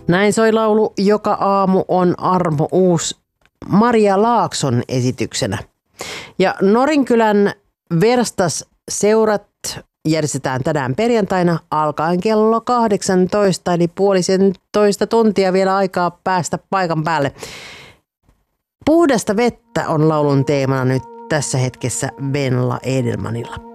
Näin soi laulu Joka aamu on armo uusi Maria Laakson esityksenä. Ja Norinkylän Verstas-seurat järjestetään tänään perjantaina alkaen kello 18, eli 1,5 tuntia vielä aikaa päästä paikan päälle. Puhdasta vettä on laulun teemana nyt tässä hetkessä Venla Edelmanilla.